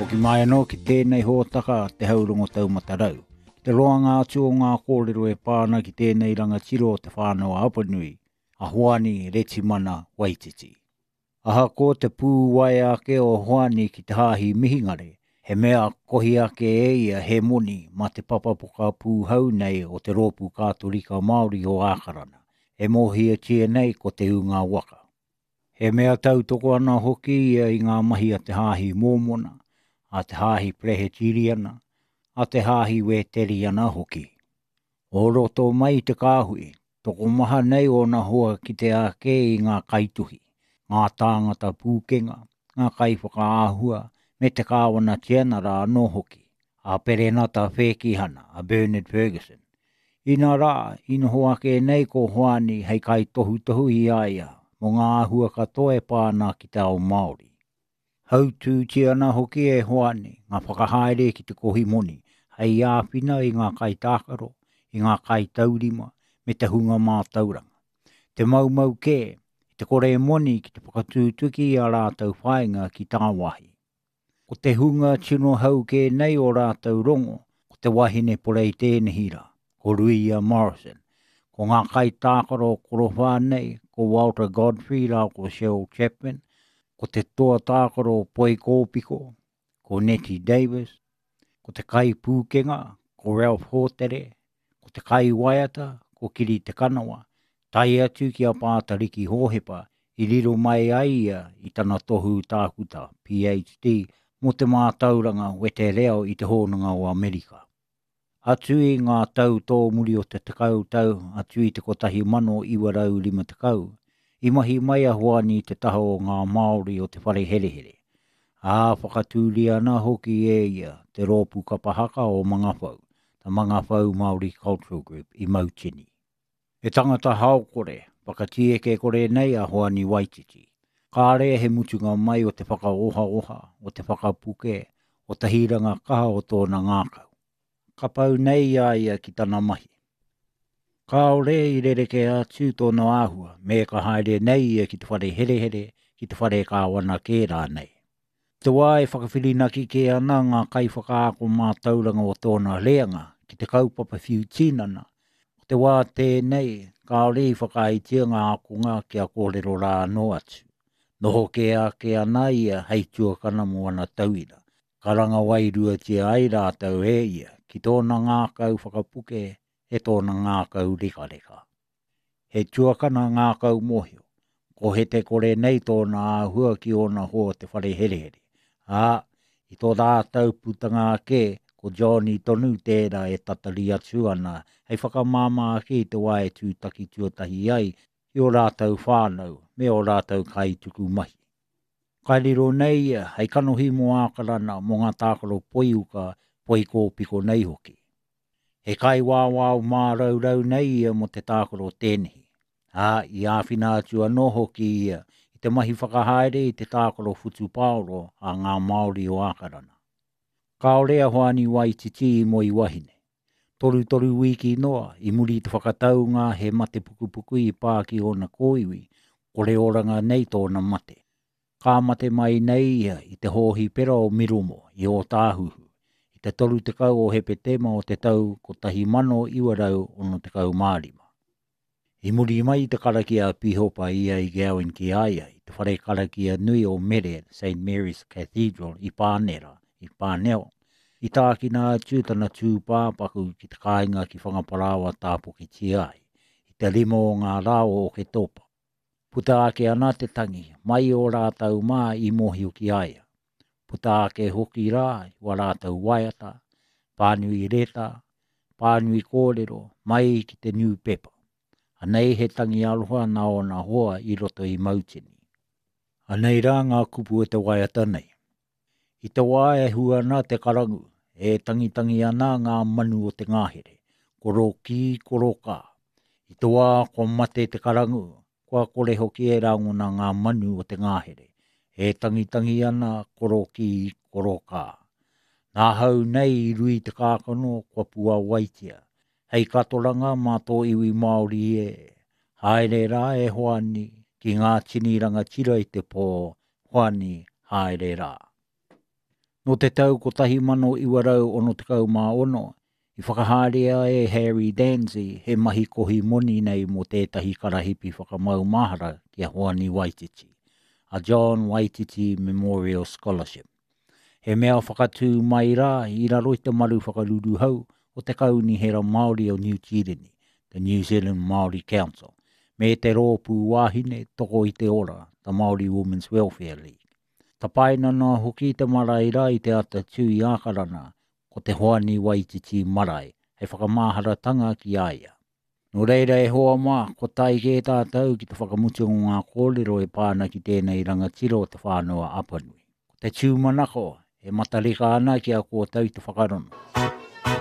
O ki mai anō ki tēnei hōtaka te haurungo taumatarau. Te roa ngā atu o ngā kōrero e pāna ki tēnei rangatiro o te whānau Apanui, a Hoani Retimana Waititi. Aha ko te pū wai ake o Hoani ki te hāhi mihingare, he mea kohi ake e ia he moni ma te papapoka pū hau nei o te rōpū kātorika Māori o Ākarana, e mohia tia nei ko te unga waka. He mea tautoko ana hoki ia i ngā mahi a te hāhi mōmona, a te hāhi Prehitiriana, a te hāhi Weteriana hoki. O roto mai te kāhui, toko maha nei o na hoa ki te ake i ngā kaituhi, ngā tāngata pūkenga, ngā kaiwhakaahua, me te kāwana tianara anō hoki, a Perenata Whekihana, a Bernard Ferguson. Ina rā, ina hoake nei ko Hoani hei kai tohu i aia, mo ngā ahua katoe pāna ki te ao Māori. Hautū tiana hoki e Hoani, ngā whakahaere ki te kohi moni, hei āwhina i ngā kai tākaro, i ngā kai taurima, me te hunga mātauranga. Te maumau ke, i te kore moni ki te whakatūtuki a rātau whainga ki tāwahi. Ko te hunga tino hau ke nei o rātau rongo, ko te wahine porei tēnehira, ko Ruia Morrison, ko ngā kai tākaro korowha nei, ko Walter Godfrey rā ko Cheryl Chapman, ko te toa tākaro Poi Kōpiko, ko Nettie Davis, ko te kai pūkenga, ko Ralph Hōtere, ko te kai waiata, ko Kiri Te Kanawa, tai atu ki a Pātariki Hōhepa, i riro mai aia i tana tohu tākuta, PhD, mo te mātauranga wete reo i te hōnanga o Amerika. Atu i ngā tau tō muri o te tekau tau, atu i te kotahi mano iwarau 50, i mahi mai a Hoani te taho o ngā Māori o te whare herehere. A whakatūri ana hoki e ia te rōpū kapahaka o Mangawhau, ta Mangawhau Māori Cultural Group i Mautini. E tangata haokore, whakatieke kore nei a Hoani Waititi. Kāre he mutunga mai o te whakaoha-oha, o te whakapuke, o te hiranga kaha o tōna ngākau. Ka pau nei ia ki tana mahi. Kāore i rereke atu tōna āhua, me ka haere nei ia ki te whare herehere, ki te whare kāwana kē rā nei. Te wā e whakawhirinaki ke ana ngā kai whakaako mātauranga o tōna reanga, ki te kaupapa whiu tīnana. Te wā tēnei, kāore i whakaitia ngā akonga ki a kōrero rā anō atu. Noho ke ake ana ia hei tuakana mo ana tauira. Karanga wairua tia ai rātau e ia, ki tōna ngākau whakapuke, e tōna ngākau reka. He tuakana ngākau mohio, ko he te kore nei tōna āhua ki ona hoa te whare herehere. I tō rātau putanga ke, ko Johnny tonu tērā e tatari atu ana, hei whakamāma ki te wae tūtaki tuatahi ai, i o rātau whānau, me o rātau kai tuku mahi. Kairiro nei ia, hei kanohi mo Ākarana mo ngā tākaro poiuka, Poi Kōpiko nei hoki. He kai wāwāu māraurau nei ia mo te tākaro tēnehi. I āwhina atu anō hoki ia, i te mahi whakahaere i te tākaro Futu Paoro a ngā Māori o Ākarana. Kāore a Hoani Waititi i moi wahine. Toru wiki noa, i muri te whakataunga he mate pukupuku i pāki o na kōiwi, kore oranga nei tōna mate. Kā mate mai nei ia i te hōhi pera o Miromo i o Tāhuhu, i te 30 o Hepetema o te tau ko tahi mano iwarau o no te kau mārima. I muri mai te karakia pihopa ia i Gowan ki aia, i te whare karakia nui o Mere St. Mary's Cathedral i Pānera, i Pāneo, i tākina atu tana tūpāpaku ki te kāinga ki whangaparawa tāpoki tiai, i te limo o ngā rāo o ke topa. Puta ake ana te tangi, mai o rātau mā i mohio ki aia. Puta ake hoki rā, wa rātau waiata, pānui reta, pānui kōrero, mai ki te New Pepper. Anei he tangi aloha na o na hoa i roto i Mautini. Anei rā ngā kupu e te waiata nei. I te wā e huana te karangu, e tangitangi ana ngā manu o te ngāhere, koro ki koro kā. I te wā ko mate te karangu, kua kore hoki e rangona ngā manu o te ngāhere, e tangitangi ana koro ki koro kā. Nā hau nei i rui te kākano kua pua waitia, hei katoranga mā tō iwi Māori e, haere rā e Hoani ki ngā tiniranga tira i te pō, Hoani haere rā. No te tau ko tahi mano iwarau ono te kau mā ono, i whakaharea e Harry Danzi he mahi kohi moni nei mo tētahi karahipi whakamau mahara ki a Hoani Waititi, a John Waititi Memorial Scholarship. He mea whakatū mai rā i raro i te maru whakaruru hau o te kaunihera Māori o New Zealand, the New Zealand Māori Council, me te rōpū wāhine toko i te ora, the Māori Women's Welfare League. Ta paina noa hoki te marae rā i te ata tui ākarana ko te Hoani Waititi marae, hei whakamāharatanga ki aia. No reira e hoa mā, ko tai ke tātou ki te whakamutu o ngā kōrero e pāna ki tēnei rangatiro o te whānoa Apanui. Ko te tūmanako, e matarika ana ki a kua tau te whakarono.